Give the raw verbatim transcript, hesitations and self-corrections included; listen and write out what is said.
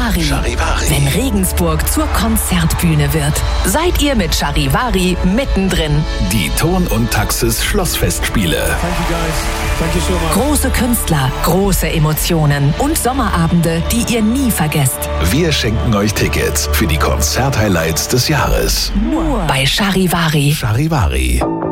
Charivari. Charivari. Wenn Regensburg zur Konzertbühne wird, seid ihr mit Charivari mittendrin. Die Ton und Taxis Schlossfestspiele. Große Künstler, große Emotionen und Sommerabende, die ihr nie vergesst. Wir schenken euch Tickets für die Konzerthighlights des Jahres. Nur bei Charivari. Charivari.